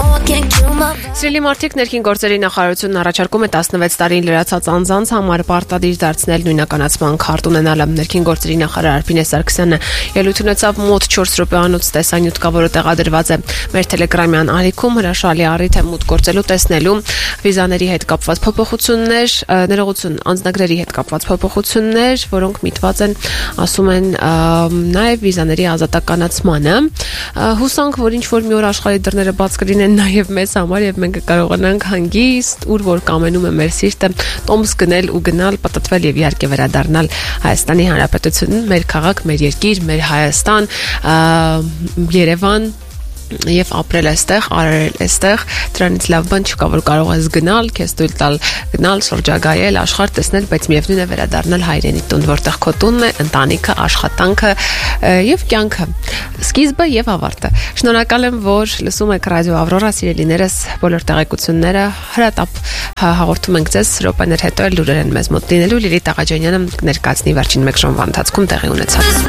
Սիրելի մարդիկ, ներքին գործերի նախարարությունն առաջարկում է 16 տարին լրացած անձանց համար պարտադիր դարձնել նույնականացման քարտ ունենալը։ Ներքին գործերի նախարար Արփինե Սարգսյանը ելույթ ունեցավ մոտ 4 րոպեանոց տեսանյութ կա, որը տեղադրված է մեր Telegram-յան ալիքում, հրաշալի առիթ է մուտք գործելու, տեսնելու վիզաների հետ կապված փոփոխություններ, ներողություն, անձնագրերի հետ կապված փոփոխություններ, որոնք միտված են, ասում են, նաև վիզաների ազատականացմանը։ Հուսանք, որ ինչ-որ մի օր աշխարհի դռները բաց կլինեն նաև մեզ համար եւ մենք կարողանանք հանգիստ, ուր որ կամենում է մեր սիրտը, տոմս գնել ու գնալ, պատտվել եւ իհարկե վերադառնալ Հայաստանի Հանրապետություն, մեր քաղաք, մեր երկիր, մեր Հայաստան, Երևան եւ ապրել այստեղ, արարել այստեղ, դրանից լավ բան չկա, որ կարող ես գնալ, քեզ թույլ տալ գնալ, շրջագայել, աշխարհ տեսնել, բայց միևնույն է վերադառնալ հայրենի տուն, որտեղ քո տունն է, ընտանիքը, աշխատանքը եւ կյանքը, սկիզբը եւ ավարտը։ Շնորհակալ եմ, որ լսում եք Ռադիո Ավրորա, սիրելիներս, բոլոր տեղեկությունները հրատապ հաղորդում ենք ձեզ րոպեներ հետո էլ լուրեր են մեզ մոտ լինելու։ Լիլիթ Աղաջանյանը ներկայացնի վերջին 1 ժամվա ընթացքում տեղի ունեցած